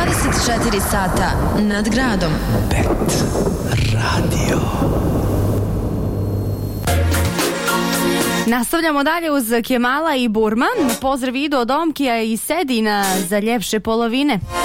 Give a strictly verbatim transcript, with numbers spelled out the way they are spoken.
dvadeset četiri sata nad gradom. Bet radio. Nastavljamo dalje uz Kemala i Burma. Pozdrav Ido od Omkija i Sedina za ljepše polovine.